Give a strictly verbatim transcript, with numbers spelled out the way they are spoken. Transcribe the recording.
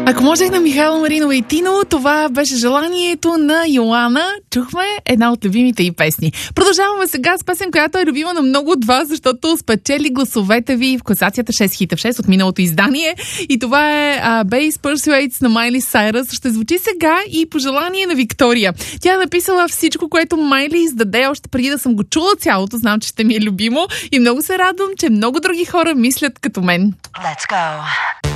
Ако можех на Михайло Маринова и Тино, това беше желанието на Йоана. Чухме една от любимите й песни. Продължаваме сега с песен, която е любима на много от вас, защото спечели гласовете ви в класацията шест хита в шест от миналото издание. И това е uh, Base Persuades на Майли Сайръс. Ще звучи сега и по желание на Виктория. Тя е написала всичко, което Майли издаде още преди да съм го чула цялото. Знам, че ще ми е любимо и много се радвам, че много други хора мислят като мен. Let's go.